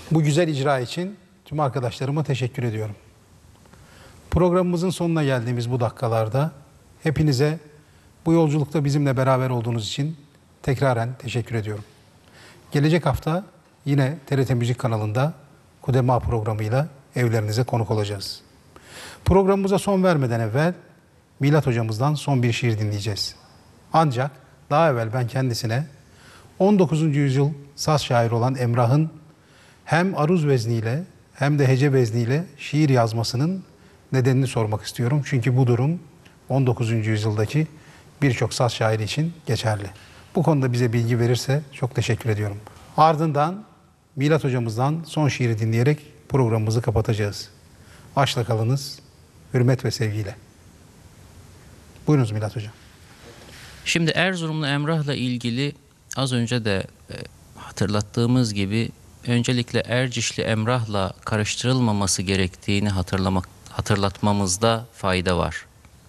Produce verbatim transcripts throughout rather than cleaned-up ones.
Bu güzel icra için tüm arkadaşlarıma teşekkür ediyorum. Programımızın sonuna geldiğimiz bu dakikalarda hepinize bu yolculukta bizimle beraber olduğunuz için tekraren teşekkür ediyorum. Gelecek hafta yine T R T Müzik kanalında Kudema programıyla evlerinize konuk olacağız. Programımıza son vermeden evvel Milat hocamızdan son bir şiir dinleyeceğiz. Ancak daha evvel ben kendisine on dokuzuncu yüzyıl saz şairi olan Emrah'ın hem aruz vezniyle hem de hece vezniyle şiir yazmasının nedenini sormak istiyorum. Çünkü bu durum on dokuzuncu yüzyıldaki birçok saz şairi için geçerli. Bu konuda bize bilgi verirse çok teşekkür ediyorum. Ardından Milat hocamızdan son şiiri dinleyerek programımızı kapatacağız. Başla kalınız, hürmet ve sevgiyle. Buyurunuz Milat hocam. Şimdi Erzurumlu Emrah'la ilgili az önce de e, hatırlattığımız gibi öncelikle Ercişli Emrah'la karıştırılmaması gerektiğini hatırlamak, hatırlatmamızda fayda var.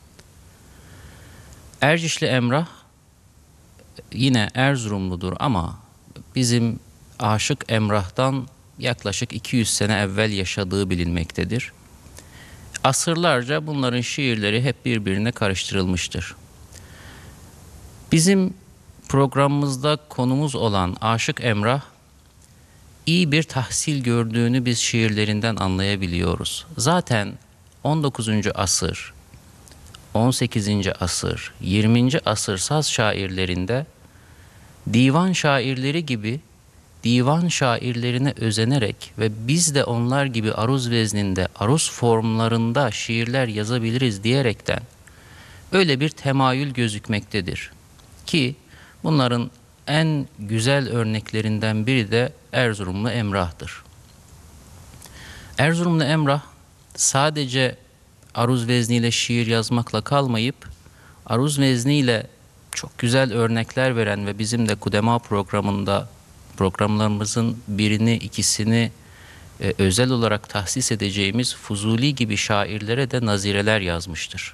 Ercişli Emrah yine Erzurumludur ama bizim Aşık Emrah'tan yaklaşık iki yüz sene evvel yaşadığı bilinmektedir. Asırlarca bunların şiirleri hep birbirine karıştırılmıştır. Bizim programımızda konumuz olan Aşık Emrah, iyi bir tahsil gördüğünü biz şiirlerinden anlayabiliyoruz. Zaten on dokuzuncu asır, on sekizinci asır, yirminci asır saz şairlerinde divan şairleri gibi divan şairlerine özenerek ve biz de onlar gibi aruz vezninde, aruz formlarında şiirler yazabiliriz diyerekten öyle bir temayül gözükmektedir. Ki bunların en güzel örneklerinden biri de Erzurumlu Emrah'tır. Erzurumlu Emrah sadece aruz vezniyle şiir yazmakla kalmayıp aruz vezniyle çok güzel örnekler veren ve bizim de Kudema programında programlarımızın birini ikisini e, özel olarak tahsis edeceğimiz Fuzuli gibi şairlere de nazireler yazmıştır.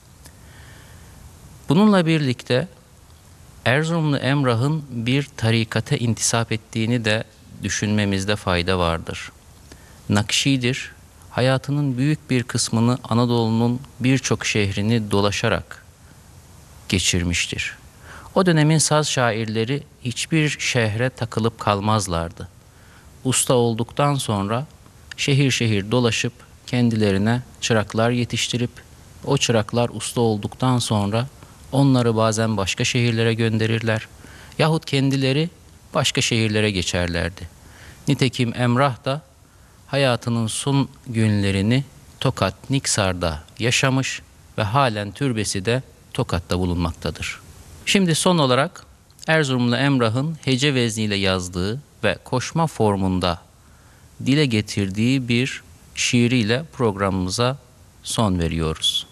Bununla birlikte Erzurumlu Emrah'ın bir tarikate intisap ettiğini de düşünmemizde fayda vardır. Nakşidir, hayatının büyük bir kısmını Anadolu'nun birçok şehrini dolaşarak geçirmiştir. O dönemin saz şairleri hiçbir şehre takılıp kalmazlardı. Usta olduktan sonra şehir şehir dolaşıp kendilerine çıraklar yetiştirip o çıraklar usta olduktan sonra onları bazen başka şehirlere gönderirler yahut kendileri başka şehirlere geçerlerdi. Nitekim Emrah da hayatının son günlerini Tokat, Niksar'da yaşamış ve halen türbesi de Tokat'ta bulunmaktadır. Şimdi son olarak Erzurumlu Emrah'ın hece vezniyle yazdığı ve koşma formunda dile getirdiği bir şiiriyle programımıza son veriyoruz.